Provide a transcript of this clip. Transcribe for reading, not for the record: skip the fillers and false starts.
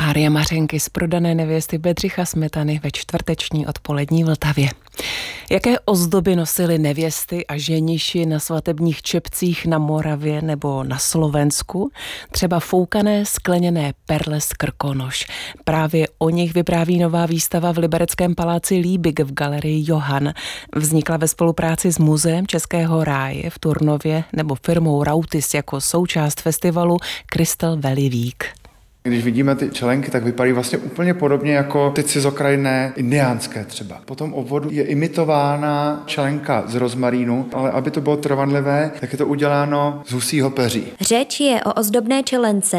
Árie Mařenky z Prodané nevěsty Bedřicha Smetany ve čtvrteční odpolední Vltavě. Jaké ozdoby nosily nevěsty a ženiši na svatebních čepcích na Moravě nebo na Slovensku? Třeba foukané skleněné perle z Krkonoš. Právě o nich vypráví nová výstava v libereckém paláci Liebig v galerii Johann. Vznikla ve spolupráci s Muzeem Českého ráje v Turnově nebo firmou Rautis jako součást festivalu Crystal Valley Week. Když vidíme ty čelenky, tak vypadají vlastně úplně podobně jako ty cizokrajné indiánské třeba. Po tom obvodu je imitována čelenka z rozmarínu, ale aby to bylo trvanlivé, tak je to uděláno z husího peří. Řeč je o ozdobné čelence